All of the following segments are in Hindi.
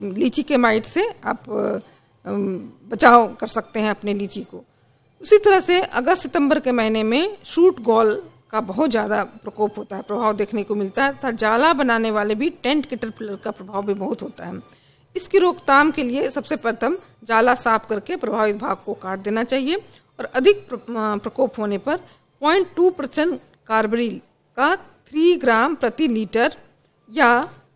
लीची के माइट से आप बचाव कर सकते हैं अपने लीची को। उसी तरह से अगस्त सितंबर के महीने में शूट गॉल का बहुत ज़्यादा प्रकोप होता है, प्रभाव देखने को मिलता है तथा जाला बनाने वाले भी टेंट कैटरपिलर का प्रभाव भी बहुत होता है। इसकी रोकथाम के लिए सबसे प्रथम जाला साफ करके प्रभावित भाग को काट देना चाहिए और अधिक प्रकोप होने पर 0.2% कार्बरिल का 3 ग्राम प्रति लीटर या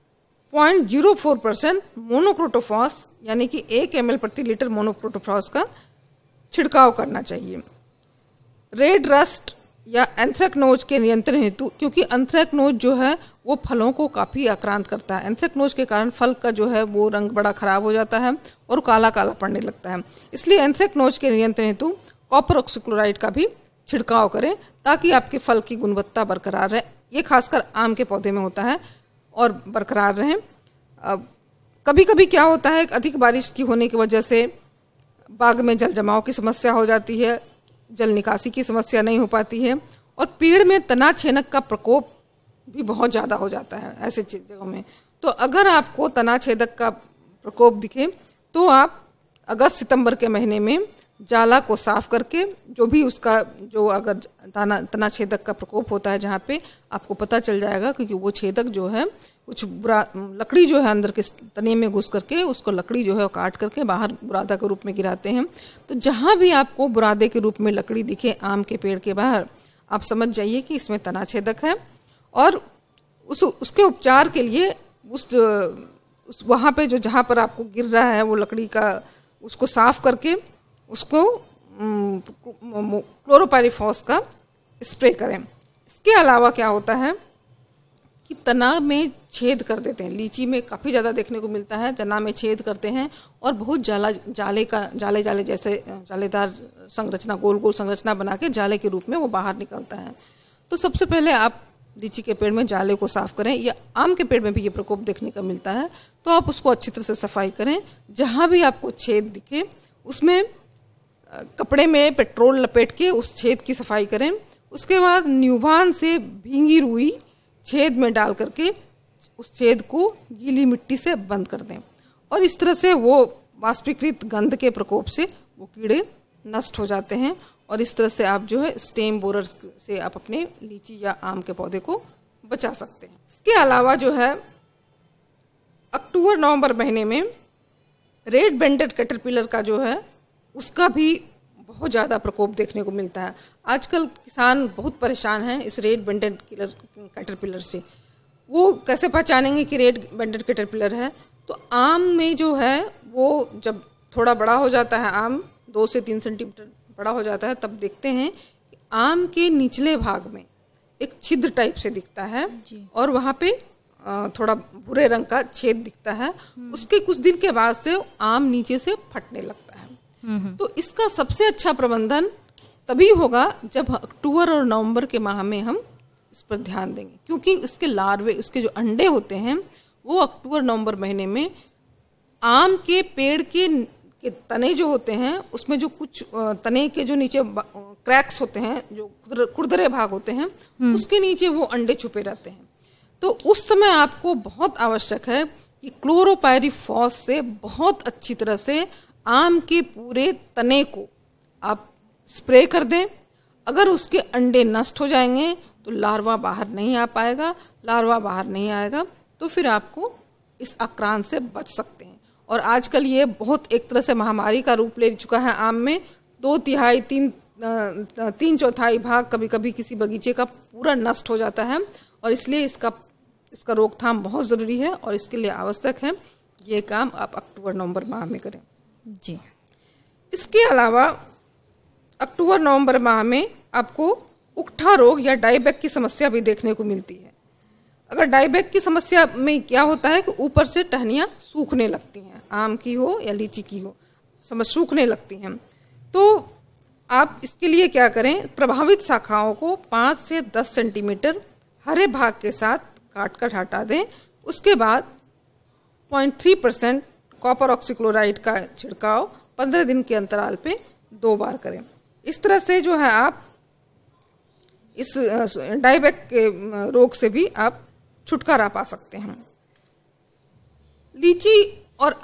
0.04% मोनोक्रोटोफॉस यानी कि 1 ml प्रति लीटर मोनोक्रोटोफॉस का छिड़काव करना चाहिए। रेड रस्ट या एंथ्रेक्नोज के नियंत्रण हेतु, क्योंकि एंथ्रेक्नोज जो है वो फलों को काफ़ी आक्रांत करता है। एंथ्रेक्नोज के कारण फल का जो है वो रंग बड़ा खराब हो जाता है और काला काला पड़ने लगता है। इसलिए एंथ्रेक्नोज के नियंत्रण हेतु कॉपर ऑक्सीक्लोराइड का भी छिड़काव करें ताकि आपके फल की गुणवत्ता बरकरार रहे। ये खासकर आम के पौधे में होता है और बरकरार रहें। कभी कभी क्या होता है, अधिक बारिश की होने की वजह से बाग में जल जमाव की समस्या हो जाती है, जल निकासी की समस्या नहीं हो पाती है और पेड़ में तना छेदक का प्रकोप भी बहुत ज़्यादा हो जाता है ऐसे जगहों में। तो अगर आपको तना छेदक का प्रकोप दिखे तो आप अगस्त सितंबर के महीने में जाला को साफ करके जो भी उसका जो अगर तना छेदक का प्रकोप होता है जहाँ पे आपको पता चल जाएगा, क्योंकि वो छेदक जो है कुछ बुरा लकड़ी जो है अंदर के तने में घुस करके उसको लकड़ी जो है वो काट करके बाहर बुरादा के रूप में गिराते हैं। तो जहाँ भी आपको बुरादे के रूप में लकड़ी दिखे आम के पेड़ के बाहर, आप समझ जाइए कि इसमें तना छेदक है और उसके उपचार के लिए उस वहाँ पे जो जहाँ पर आपको गिर रहा है वो लकड़ी का उसको साफ करके उसको क्लोरोपाइरीफॉस का स्प्रे करें। इसके अलावा क्या होता है कि तना में छेद कर देते हैं, लीची में काफ़ी ज़्यादा देखने को मिलता है, तना में छेद करते हैं और बहुत जाले जैसे जालेदार संरचना, गोल गोल संरचना बना के जाले के रूप में वो बाहर निकलता है। तो सबसे पहले आप लीची के पेड़ में जाले को साफ करें, या आम के पेड़ में भी ये प्रकोप देखने का मिलता है तो आप उसको अच्छी तरह से सफाई करें। जहाँ भी आपको छेद दिखे उसमें कपड़े में पेट्रोल लपेट के उस छेद की सफाई करें। उसके बाद न्यूभान से भींगी रुई छेद में डाल करके उस छेद को गीली मिट्टी से बंद कर दें और इस तरह से वो वाष्पीकृत गंध के प्रकोप से वो कीड़े नष्ट हो जाते हैं और इस तरह से आप जो है स्टेम बोरर से आप अपने लीची या आम के पौधे को बचा सकते हैं। इसके अलावा जो है अक्टूबर नवंबर महीने में रेड बेंडेड कैटरपिलर का जो है उसका भी बहुत ज़्यादा प्रकोप देखने को मिलता है। आजकल किसान बहुत परेशान हैं इस रेड बेंडेड कैटरपिलर से। वो कैसे पहचानेंगे कि रेड बेंडेड कैटरपिलर है? तो आम में जो है वो जब थोड़ा बड़ा हो जाता है, आम 2 से 3 सेंटीमीटर बड़ा हो जाता है, तब देखते हैं कि आम के निचले भाग में एक छिद्र टाइप से दिखता है और वहाँ पे थोड़ा भूरे रंग का छेद दिखता है। उसके कुछ दिन के बाद से आम नीचे से फटने लगता है। तो इसका सबसे अच्छा प्रबंधन तभी होगा जब अक्टूबर और नवंबर के माह में हम इस पर ध्यान देंगे, क्योंकि इसके लार्वे, इसके जो अंडे होते हैं वो अक्टूबर नवंबर महीने में आम के पेड़ के तने जो होते हैं उसमें जो कुछ तने के जो नीचे क्रैक्स होते हैं, जो खुरदरे भाग होते हैं, उसके नीचे वो अंडे छुपे रहते हैं। तो उस समय आपको बहुत आवश्यक है कि क्लोरोपाइरीफॉस से बहुत अच्छी तरह से आम के पूरे तने को आप स्प्रे कर दें। अगर उसके अंडे नष्ट हो जाएंगे तो लार्वा बाहर नहीं आ पाएगा, लार्वा बाहर नहीं आएगा तो फिर आपको इस आक्रांत से बच सकते हैं। और आजकल ये बहुत एक तरह से महामारी का रूप ले चुका है आम में। 2/3 3 चौथाई भाग कभी कभी किसी बगीचे का पूरा नष्ट हो जाता है और इसलिए इसका रोकथाम बहुत ज़रूरी है और इसके लिए आवश्यक है ये काम आप अक्टूबर नवंबर माह में करें जी। इसके अलावा अक्टूबर नवंबर माह में आपको उकठा रोग या डाईबैक की समस्या भी देखने को मिलती है। अगर डाईबैक की समस्या में क्या होता है कि ऊपर से टहनियाँ सूखने लगती हैं, आम की हो या लीची की हो, सूखने लगती हैं। तो आप इसके लिए क्या करें, प्रभावित शाखाओं को 5 से 10 सेंटीमीटर हरे भाग के साथ काट कर हटा दें। उसके बाद 0.3% कॉपर ऑक्सीक्लोराइड का छिड़काव 15 दिन के अंतराल पे 2 बार करें। इस तरह से जो है आप इस डाईबैक के रोग से भी आप छुटकारा पा सकते हैं। लीची